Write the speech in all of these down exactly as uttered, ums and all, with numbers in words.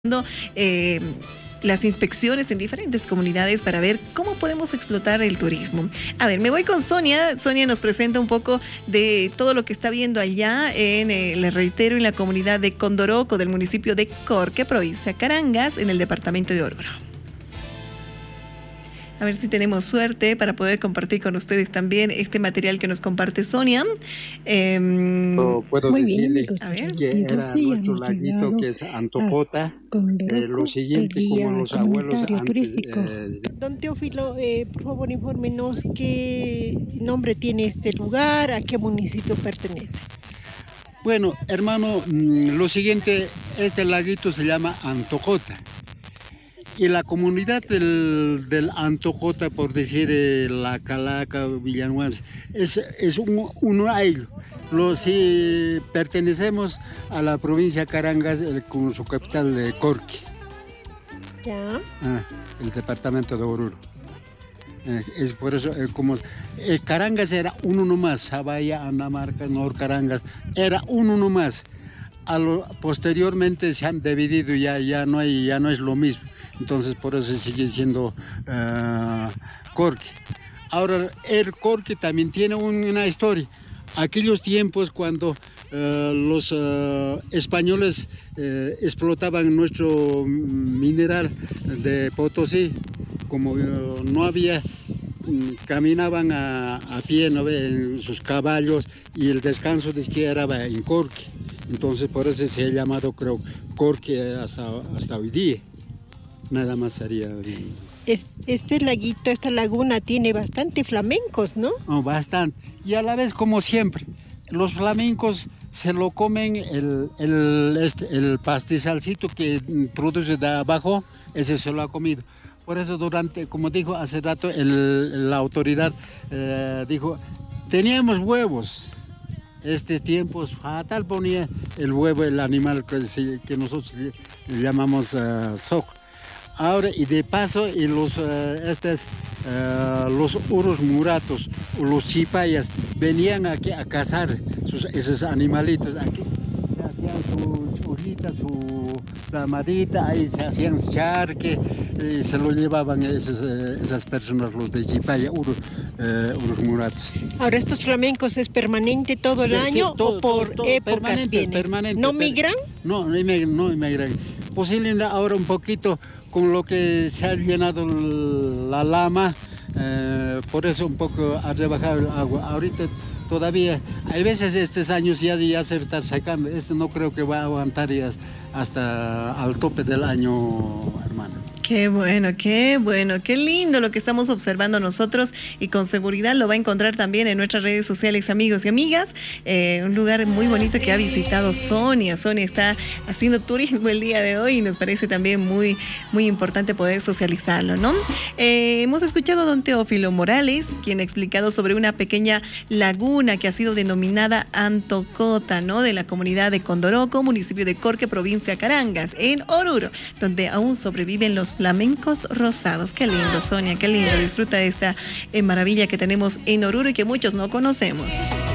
Eh, las inspecciones en diferentes comunidades para ver cómo podemos explotar el turismo. A ver, me voy con Sonia. Sonia nos presenta un poco de todo lo que está viendo allá en, eh, le reitero, en la comunidad de Condoroco del municipio de Corque, provincia Carangas, en el departamento de Oruro. A ver si tenemos suerte para poder compartir con ustedes también este material que nos comparte Sonia. Eh, no, puedo Muy decirle bien, a ver. que era nuestro laguito que es Antocota, eh, lo siguiente como los abuelos antes. Eh, Don Teófilo, eh, por favor infórmenos qué nombre tiene este lugar, a qué municipio pertenece. Bueno, hermano, lo siguiente, este laguito se llama Antocota. Y la comunidad del, del Antocota, por decir eh, La Calaca, Villanueva, es, es un, uno a ello. Los, si pertenecemos a la provincia Carangas, el, con su capital de Corque. Ya. Ah, el departamento de Oruro. Eh, es por eso, eh, como eh, Carangas era uno nomás, Sabaya, Anamarca, Nor Carangas, era uno nomás. A lo, posteriormente se han dividido, ya, ya, no hay, ya no es lo mismo. Entonces por eso sigue siendo uh, Corque. Ahora el Corque también tiene una historia. Aquellos tiempos cuando uh, los uh, españoles uh, explotaban nuestro mineral de Potosí, como uh, no había, um, caminaban a, a pie, ¿no? En sus caballos, y el descanso de esquí era en Corque. Entonces por eso se ha llamado, creo, Corque hasta, hasta hoy día. Nada más sería. Este laguito, esta laguna tiene bastante flamencos, ¿no? Oh, bastante. Y a la vez, como siempre, los flamencos se lo comen el, el, este, el pastizalcito que produce de abajo, ese se lo ha comido. Por eso durante, como dijo hace rato, el, la autoridad eh, dijo, teníamos huevos. Este tiempo fatal ponía el huevo, el animal que, que nosotros llamamos uh, soco. Ahora, y de paso, y los, uh, estos, uh, los uros muratos, los chipayas, venían aquí a cazar sus, esos animalitos. Aquí se hacían su churrita, su ramadita, ahí se hacían charque, y se lo llevaban esas, esas personas, los de chipaya, uros, uh, uros muratos. Ahora, ¿estos flamencos es permanente todo el año sí, todo, o por todo, todo, épocas vienen? Permanente, ¿No migran? No, no migran, no migran. Posiblemente ahora un poquito con lo que se ha llenado la lama, eh, por eso un poco ha rebajado el agua. Ahorita todavía, hay veces estos años ya, ya se está sacando, este no creo que va a aguantar ya hasta al tope del año, hermano. Qué bueno, qué bueno, qué lindo lo que estamos observando nosotros, y con seguridad lo va a encontrar también en nuestras redes sociales, amigos y amigas. Eh, un lugar muy bonito que ha visitado Sonia. Sonia está haciendo turismo el día de hoy y nos parece también muy, muy importante poder socializarlo, ¿no? Eh, hemos escuchado a don Teófilo Morales, quien ha explicado sobre una pequeña laguna que ha sido denominada Antocota, ¿no? De la comunidad de Condoroco, municipio de Corque, provincia Carangas, en Oruro, donde aún sobreviven los flamencos rosados. Qué lindo, Sonia, qué lindo. Disfruta de esta eh, maravilla que tenemos en Oruro y que muchos no conocemos.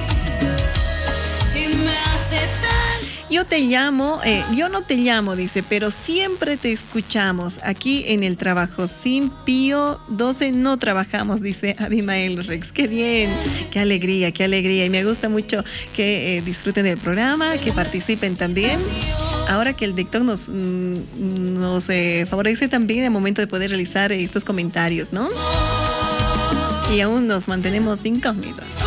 Yo te llamo, eh, yo no te llamo, dice, pero siempre te escuchamos aquí en el trabajo. Sin Pío doce no trabajamos, dice Abimael Rex. Qué bien, qué alegría, qué alegría. Y me gusta mucho que eh, disfruten del programa, que participen también. Ahora que el dictón nos, nos eh, favorece también el momento de poder realizar estos comentarios, ¿no? Y aún nos mantenemos incógnitos.